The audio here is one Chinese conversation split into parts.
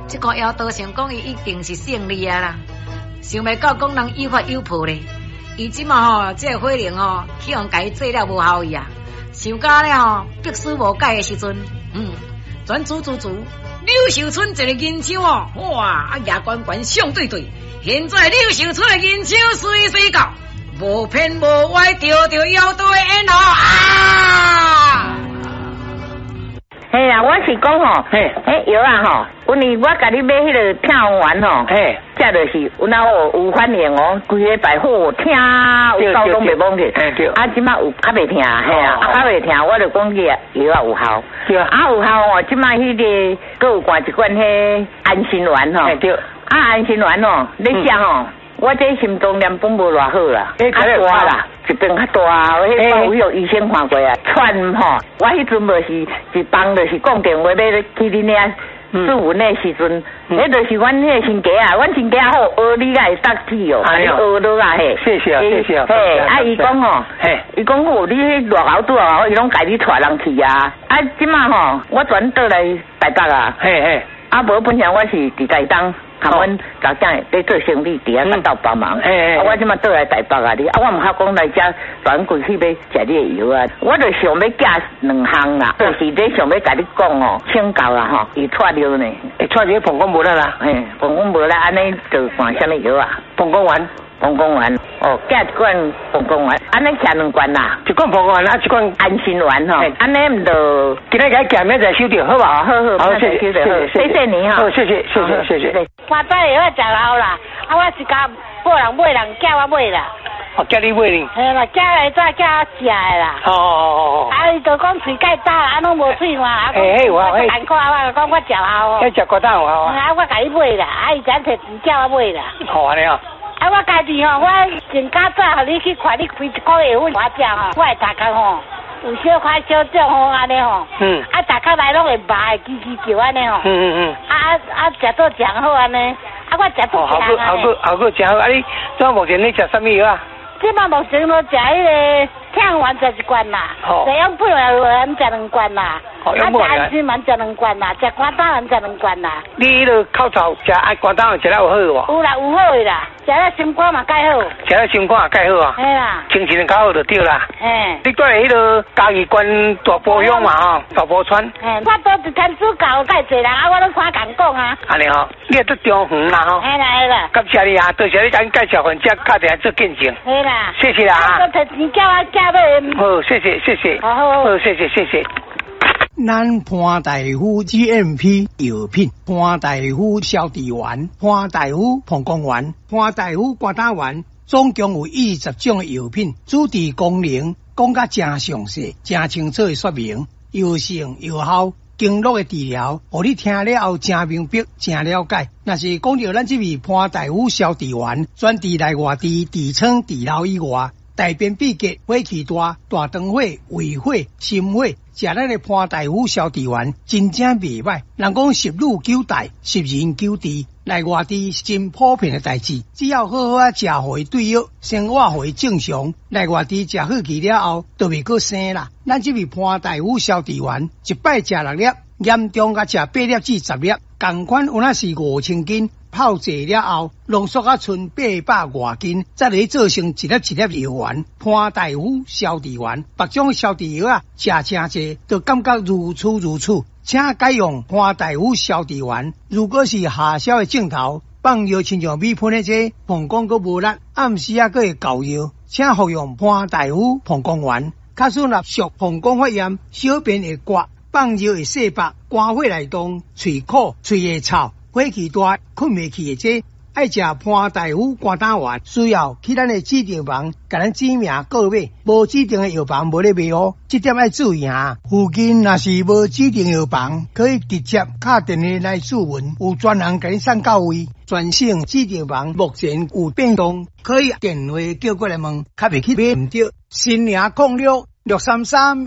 这个摇头想讲伊一定是胜利啊啦，想袂到讲人有法有破咧。伊即马吼，这个火灵吼，去用家做了无效伊啊，想到了吼，必须无解的时阵，转刘秀春一个银枪哦，哇，牙关关相对对，现在刘秀春的银枪随到，无偏无歪，着摇头的烟哦啊！ 嘿啊，我是讲吼，药啊吼，阮我甲你买迄个听完吼，这就是阮老有反应哦，规个百货听有交通袂懵去，啊，即马有较袂听，嘿啊，较袂听，我就讲个药啊有效，啊有效哦，即马迄个搁有灌一罐迄安心丸吼，啊安心丸哦，你食吼。我这心脏念本无偌好啦，较大啦，一边较大，迄有医生看过啊，喘吼，我迄阵无是一帮就是讲电话要去恁遐住阮的时阵，迄就是阮迄个亲家啊，阮亲家好学你来搭去哦，学落啊嘿， 谢谢。 嘿，啊伊讲吼，伊讲哦，你迄偌后拄啊，伊拢家己带人去啊，啊即马吼，我转倒来台北啊，啊无本身我是伫台东。他阮查囝在做生意，伫遐甲斗帮忙。我即马倒来台北啊，我毋晓讲来遮转过去要食你的药啊，我就想要寄2项啦，就是咧想要甲你讲哦，请教啦吼，伊错了呢， 错了膀胱无啦啦， 膀胱无啦，安尼就换啥物药啊？ 膀胱丸哦，寄一罐膀胱丸，安尼寄2罐啦， 一罐膀胱丸啊，一罐安心丸吼，安尼毋就今仔日寄明仔收着好吧？好，谢谢你哈， 谢谢。 我早下我食老啦，啊我是甲买人叫我买啦。 哦，叫你买呢？ 嘿啦，叫来早叫我食的啦。 哦。 啊，伊就讲喙盖大，啊拢无喙嘛，啊讲我难看，我讲我食老哦。 食瓜蛋有效啊？ 啊，我甲伊买啦，啊伊才摕钱叫我买啦。 好安尼啊。 啊，我家己吼，我前较早互你去看，你开一个月份我食吼，我会大家吼。有小块小种吼安尼吼，啊，大家来拢会骂叽叫安尼吼，啊，食到真好安尼，啊，我食到真好个真好，啊你怎目前你食什么药啊？ 即摆目前我食迄个听丸食1罐啦，食养不完丸食2罐啦，啊，食安心丸食2罐啦，食肝胆丸食2罐啦。 你迄个口罩食爱肝胆丸食了有好无？ 有啦，有好的啦，食了心肝嘛介好。 食了心肝也介好啊。 嘿啦。 精神较好就对啦。你住迄个嘉义县大埔乡嘛吼，大埔村。 我都一天主教介济人啊，我拢看讲讲啊。 安尼吼，你也做中远啦吼。 嘿啦。 感谢你啊，多谢你甲介绍分，遮打电话做见证。 嘿啦。 谢谢啦啊。 我摕钱叫我寄买。 好，谢谢。好，谢谢。 咱潘大夫 GMP 药品，潘大夫消脂丸、潘大夫膀胱丸、潘大夫肝胆丸，总共有20种药品，主治功能讲甲真详细、真清楚的说明，药性药效。经络的治疗，互你听了后真明白、真了解。若是讲到咱这味潘大夫消脂丸，专治内外痔、痔疮、痔瘻以外。大便秘结、火气大、大肠火、胃火、心火，食咱的潘大夫消脂丸真正袂歹。人讲十女九代，十人九弟，内外痔是真普遍的代志。只要好好啊食互伊对药，生活互伊正常，内外痔食好去了后，就袂阁生啦。咱这味潘大夫消脂丸，一摆食6粒，严重甲食8粒至10粒，同款有那是5000斤。泡济了后，浓缩啊剩800多斤，再来做成一粒药丸，潘大夫消脂丸。别种消脂药啊，食真济，就感觉如此，请改用潘大夫消脂丸。如果是下消的镜头，放药亲像米喷的这膀胱阁无力，暗时啊阁会搞药，请服用潘大夫膀胱丸。假使若属膀胱发炎，小便会刮，放药会洗白，肝火来动，喙苦，喙会臭。火气大、困袂去的这，爱食潘大夫肝胆丸，需要去咱的指定房，甲咱指名购买。无指定的药房无咧卖哦，这点要注意啊。附近若是无指定药房，可以直接打电话来咨问，有专人甲你送到位。全省指定房目前有变动，可以电话叫过来问，较袂去买唔着。新营06 633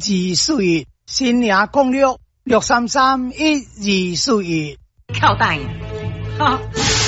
1241，新营06 633 1241。 跳蛋，哈。